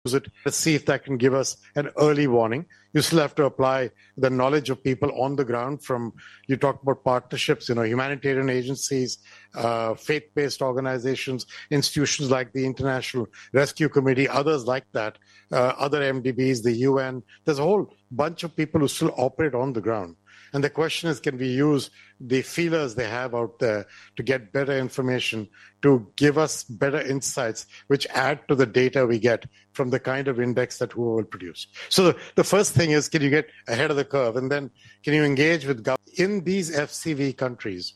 it. Let's see if that can give us an early warning. You still have to apply the knowledge of people on the ground from, you talk about partnerships, humanitarian agencies, faith-based organizations, institutions like the International Rescue Committee, others like that, other MDBs, the UN. There's a whole bunch of people who still operate on the ground. And the question is, can we use the feelers they have out there to get better information, to give us better insights, which add to the data we get from the kind of index that Hoover will produce? So the first thing is, can you get ahead of the curve? And then can you engage with government in these FCV countries?